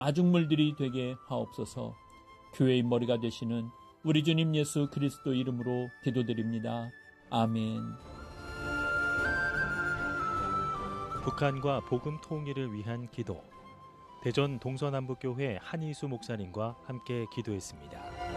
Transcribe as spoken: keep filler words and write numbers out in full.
아중물들이 되게 하옵소서. 교회의 머리가 되시는 우리 주님 예수 그리스도 이름으로 기도드립니다. 아멘. 북한과 복음 통일을 위한 기도. 대전 동서남북교회 한희수 목사님과 함께 기도했습니다.